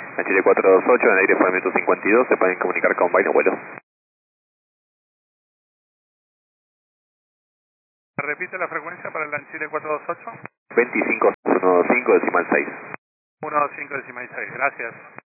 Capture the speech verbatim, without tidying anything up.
Chile cuatrocientos veintiocho, en el aire Flamento cincuenta y dos, se pueden comunicar con vaina vuelo. Repite la frecuencia para el Chile cuatrocientos veintiocho. veinticinco, ciento quince, decimal seis. ciento quince decimal seis, gracias.